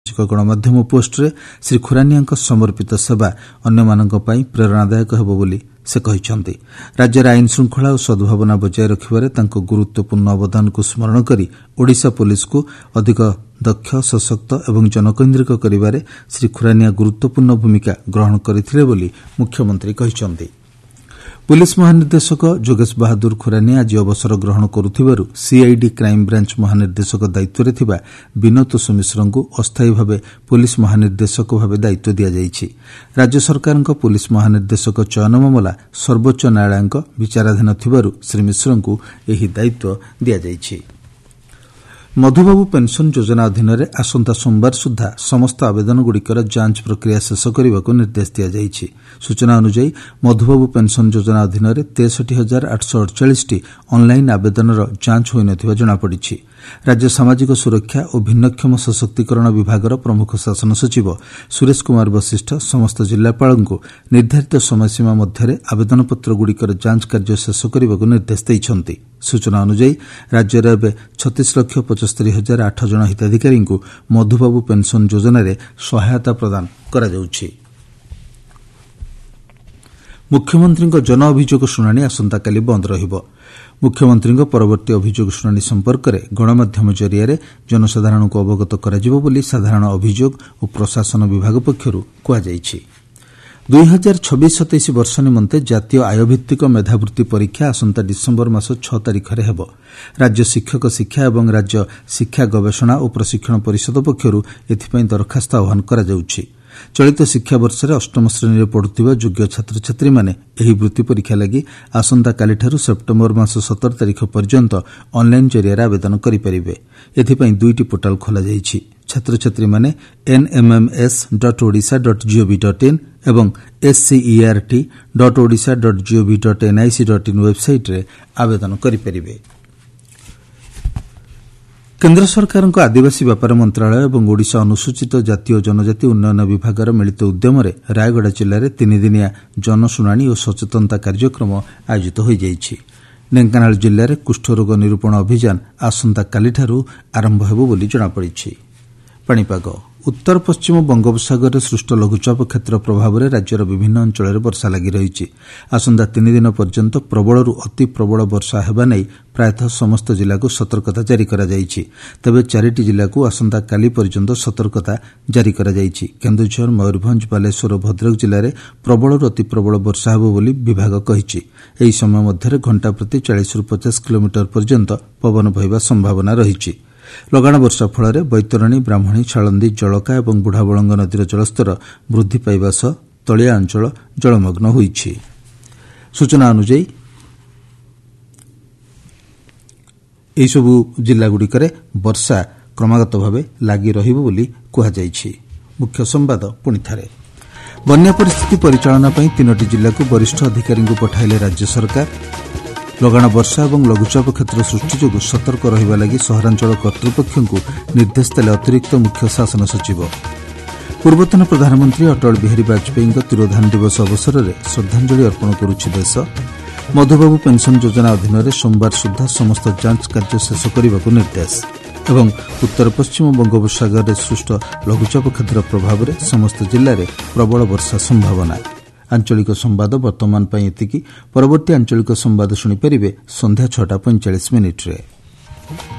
गणमाध्यम पोस्टରେ ଶ୍ରୀ ଖୁରାନିଆଙ୍କ ସମର୍ପିତ ସେବା ଅନ୍ୟମାନଙ୍କ ପାଇଁ ପ୍ରେରଣାଦାୟକ ହେବ ବୋଲି ସେ କହିଛନ୍ତି। ରାଜ୍ୟରେ ଆଇନ ଶୃଙ୍ଖଳା ଓ ସଦ୍ଭାବନା ବଜାୟ ରଖିବାରେ ତାଙ୍କ ଗୁରୁତ୍ୱପୂର୍ଣ୍ଣ ଅବଦାନକୁ ସ୍ମରଣ କରି ଓଡ଼ିଶା ପୁଲିସକୁ ଅଧିକ ଦକ୍ଷ, ସଶକ୍ତ ଏବଂ ଜନକୈନ୍ଦ୍ରିକ କରିବାରେ ଶ୍ରୀ ଖୁରାନିଆ ଗୁରୁତ୍ୱପୂର୍ଣ୍ଣ ଭୂମିକା ଗ୍ରହଣ କରିଥିଲେ ବୋଲି ମୁଖ୍ୟମନ୍ତ୍ରୀ କହିଛନ୍ତି। पुलिस महानिर्देशक जोगेश बहादुर खुरानिया आज अवसर ग्रहण करुथिबारु सीआईडी क्राइमब्रांच महानिर्देशक दायित्वरे थिबा विनोद सुमिश्रଙ୍କୁ अस्थायी भावे पुलिस महानिर्देशक भावे दायित्व दिया जायछि। राज्य सरकारଙ୍କ पुलिस महानिर्देशक चयन मामला सर्वोच्च न्यायालयଙ୍କ विचाराधीन थिबारु श्री मिश्रଙ୍କୁ ଏହି दायित्व दिया जायछि। मधुबाबू पेंशन योजना अधीन आसंता सोमवार सुधा समस्त आवेदनगुड़िकर जांच प्रक्रिया शेष करने को निर्देश दिया जायछि। सूचना अनुसार मधुबाबू पेंशन योजना अधीन 63,848 ऑनलाइन आवेदनर जांच होई नथिबा जणापड़िछि। राज्य सामाजिक सुरक्षा और भिन्नक्षम सशक्तिकरण विभागर प्रमुख शासन सचिव सुरेश कुमार वशिष्ठ समस्त जिलापालଙ୍କୁ निर्धारित समयसीमा मध्य आवेदनपत्रगुड़िकर जांच कार्य शेष करने को निर्देश देइछन्ति। सूचना अनुसार राज्य में 36,75,008 जन हिताधिकारी मधुबाबू पेंशन योजना सहायता प्रदान करा जाउछि। मुख्यमंत्री जन अभियोग शुणाणी आसंताकाली बंद रहिब। मुख्यमंत्री परवर्ती अभियोग शुणाणी संपर्क में गणमाध्यम जरिया जनसाधारण को अवगत कराजिबो बोली साधारण अभियोग और प्रशासन विभाग पक्षरु कुहाଯାଇଛି। 2026-27 वर्ष निमंते जातीय आयभित्तिक मेधावृत्ति परीक्षा आसंता डिसेम्बर मास 6 तारिख में हेब। राज्य शिक्षक शिक्षा एवं राज्य शिक्षा गवेषणा और प्रशिक्षण परिषद पक्षरु एथिपई दरखास्त आह्वान करा जाउछि। चलित शिक्षा वर्ष में 8म श्रेणी पढ़ुवा योग्य छात्र छात्री माने एही वृत्ति परीक्षा लगी आसंता कालीठारु सेप्टेम्बर मास 17 तारिख पर्यंत ऑनलाइन जरिया आवेदन करिपारिबे। एथिपई 2टी पोर्टाल खोला जाइछि। छात्र छात्री माने nmms.odisha.gov.in एवं scert.odisha.gov.nic.in वेबसाइट रे आवेदन करिपारिबे। केन्द्र सरकार आदिवासी व्यापार मंत्रालय और ओडिशा अनुसूचित जाति और जनजाति उन्नयन विभागर मिलित उद्यम रायगड़ा जिले में 3 दिनिया जनशुणाणी और सचेतनता कार्यक्रम आयोजित हो जाइछि। ढेंकानाल जिले में कुष्ठरोग निरूपण अभियान आसंता कालीठारु आरंभ हेबो बोली जणापड़िछि। पाणीपाग उत्तर पश्चिम बंगोपसागर सृष्ट लघुचाप क्षेत्र प्रभाव में राज्यर विभिन्न अंचल वर्षा लगी रही। आसंता 3 दिन पर्यंत प्रबलरू अति प्रबल वर्षा हेबा नै प्रायतः समस्त जिला को सतर्कता जारी करा जायछि। तबे 4टी जिला को आसंता काली पर्यंत सतर्कता जारी करा जायछि। केन्दुझर, मयूरभंज, बालेश्वर और भद्रक जिले में प्रबलरू अति प्रबल वर्षा हेबो बोली विभाग कहिछि। एही समय मध्य घंटा प्रति 40-50 किलोमीटर पर्यंत पवन बहिबा संभावना रहिछि। लगाण वर्षा फल बैतरणी, ब्राह्मणी, छालंदी, जलका और बुढ़ाबलंग नदीर जलस्तर वृद्धि पाइबा सह तलिया अंचल जलमग्न होइछि। सूचना अनुसार एही सबु जिल्लागुड़िकरे वर्षा क्रमागत भावे लागि रहिबो बोली कुहाଯାଇଛି। मुख्य संवाद पुणी थारे बन्या परिस्थिति परिचालना पई 3टी जिल्ला को वरिष्ठ अधिकारी पठाइले राज्य सरकार। लगाण वर्षा और लघुचाप क्षेत्र सृष्टि जो सतर्क रहिबा लागि सहरांचल कर्तृपक्षଙ୍କୁ निर्देश देले अतिरिक्त मुख्य शासन सचिव। पूर्वतन प्रधानमंत्री अटल बिहारी वाजपेयी तिरोधान दिवस अवसर में श्रद्धांजलि अर्पण करुछि देश। मधुबाबू पेंशन योजना अधीन सोमवार सुधा समस्त जांच कार्य शेष करने को निर्देश एवं उत्तर पश्चिम बंगोपसागर में सृष्ट लघुचाप क्षेत्र प्रभाव में समस्त जिले में प्रबल वर्षा संभावना। आंचलिक संवाद वर्तमान पई एतिकी। परवर्ती आंचलिक संवाद शुणिपारे संध्या 6:45 रे।